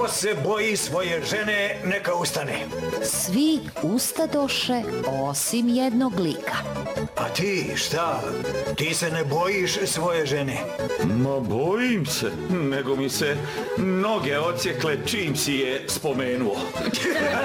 Ko se boji svoje žene, neka ustane. Svi ustadoše osim jednog lika. A ti šta? Ti se ne bojiš svoje žene? Ma bojim se, nego mi se noge odsjekle čim si je spomenuo.